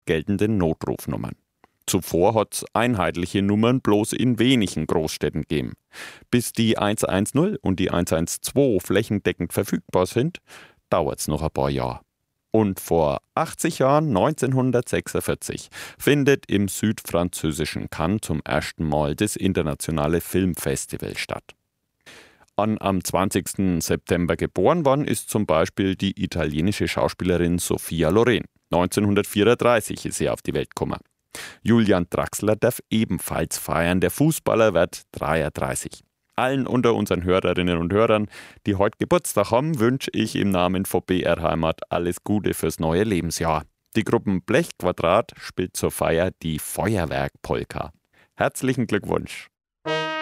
geltenden Notrufnummern. Zuvor hat es einheitliche Nummern bloß in wenigen Großstädten gegeben. Bis die 110 und die 112 flächendeckend verfügbar sind, dauert es noch ein paar Jahre. Und vor 80 Jahren, 1946, findet im südfranzösischen Cannes zum ersten Mal das internationale Filmfestival statt. Am 20. September geboren worden ist zum Beispiel die italienische Schauspielerin Sophia Loren. 1934 ist sie auf die Welt gekommen. Julian Draxler darf ebenfalls feiern. Der Fußballer wird 33. Allen unter unseren Hörerinnen und Hörern, die heute Geburtstag haben, wünsche ich im Namen von BR Heimat alles Gute fürs neue Lebensjahr. Die Gruppen Blechquadrat spielt zur Feier die Feuerwerk-Polka. Herzlichen Glückwunsch!